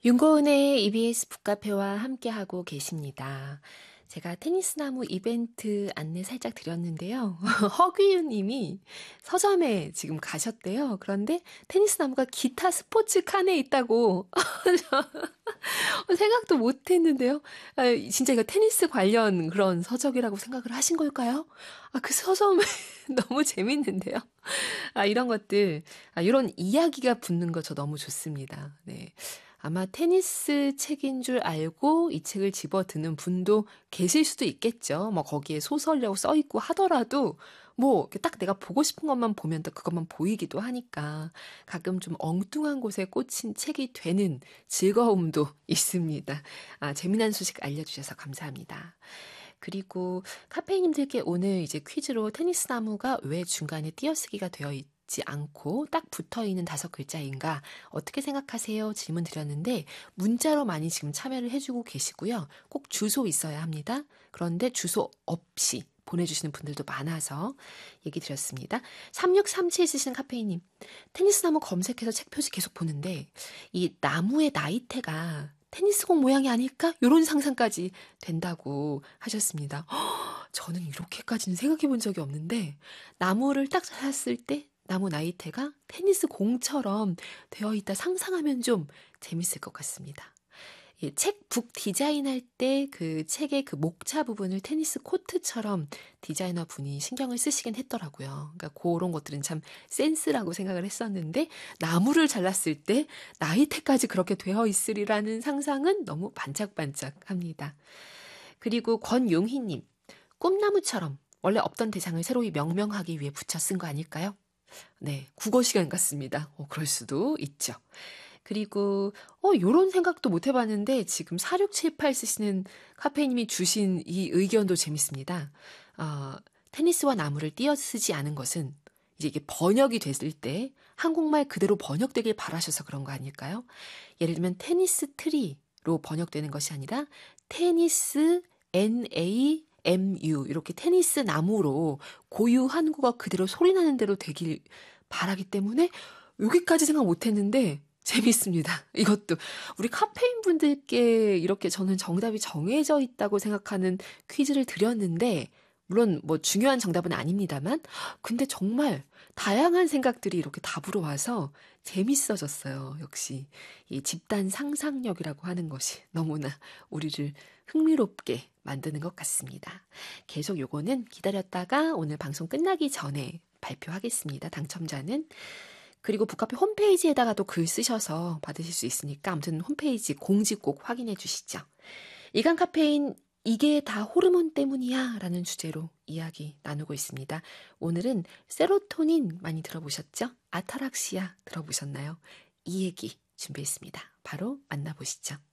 윤고은의 EBS 북카페와 함께하고 계십니다. 제가 테니스 나무 이벤트 안내 살짝 드렸는데요. 허귀윤 님이 서점에 지금 가셨대요. 그런데 테니스 나무가 기타 스포츠 칸에 있다고 생각도 못 했는데요. 아, 진짜 이거 테니스 관련 그런 서적이라고 생각을 하신 걸까요? 아, 그 서점 너무 재밌는데요. 아, 이런 것들, 이런 이야기가 붙는 거 저 너무 좋습니다. 네. 아마 테니스 책인 줄 알고 이 책을 집어드는 분도 계실 수도 있겠죠. 뭐 거기에 소설이라고 써 있고 하더라도 뭐 딱 내가 보고 싶은 것만 보면 또 그것만 보이기도 하니까 가끔 좀 엉뚱한 곳에 꽂힌 책이 되는 즐거움도 있습니다. 아, 재미난 소식 알려주셔서 감사합니다. 그리고 카페인님들께 오늘 이제 퀴즈로 테니스 나무가 왜 중간에 띄어쓰기가 되어 있지 않고 딱 붙어 있는 5글자인가 어떻게 생각하세요? 질문 드렸는데 문자로 많이 지금 참여를 해주고 계시고요. 꼭 주소 있어야 합니다. 그런데 주소 없이 보내주시는 분들도 많아서 얘기 드렸습니다. 3637 쓰시는 카페인님, 테니스 나무 검색해서 책 표지 계속 보는데 이 나무의 나이테가 테니스공 모양이 아닐까? 이런 상상까지 된다고 하셨습니다. 저는 이렇게까지는 생각해 본 적이 없는데 나무를 딱 샀을 때 나무 나이테가 테니스 공처럼 되어 있다 상상하면 좀 재밌을 것 같습니다. 책 북 디자인할 때 그 책의 그 목차 부분을 테니스 코트처럼 디자이너 분이 신경을 쓰시긴 했더라고요. 그러니까 그런 것들은 참 센스라고 생각을 했었는데 나무를 잘랐을 때 나이테까지 그렇게 되어 있으리라는 상상은 너무 반짝반짝합니다. 그리고 권용희님, 꿈나무처럼 원래 없던 대상을 새로이 명명하기 위해 붙여 쓴 거 아닐까요? 네, 국어 시간 같습니다. 그럴 수도 있죠. 그리고 요런 생각도 못 해봤는데 지금 4678 쓰시는 카페님이 주신 이 의견도 재밌습니다. 테니스와 나무를 띄어쓰지 않은 것은 이제 이게 번역이 됐을 때 한국말 그대로 번역되길 바라셔서 그런 거 아닐까요? 예를 들면 테니스 트리로 번역되는 것이 아니라 테니스 NAMU 이렇게 테니스 나무로 고유 한국어 그대로 소리나는 대로 되길 바라기 때문에 여기까지 생각 못 했는데 재밌습니다. 이것도 우리 카페인 분들께 이렇게 저는 정답이 정해져 있다고 생각하는 퀴즈를 드렸는데 물론 뭐 중요한 정답은 아닙니다만 근데 정말 다양한 생각들이 이렇게 답으로 와서 재밌어졌어요. 역시 이 집단 상상력이라고 하는 것이 너무나 우리를 흥미롭게 만드는 것 같습니다. 계속 요거는 기다렸다가 오늘 방송 끝나기 전에 발표하겠습니다. 당첨자는. 그리고 북카페 홈페이지에다가도 글 쓰셔서 받으실 수 있으니까 아무튼 홈페이지 공지 꼭 확인해 주시죠. 이간 카페인 이게 다 호르몬 때문이야 라는 주제로 이야기 나누고 있습니다. 오늘은 세로토닌 많이 들어보셨죠? 아타락시아 들어보셨나요? 이 얘기 준비했습니다. 바로 만나보시죠.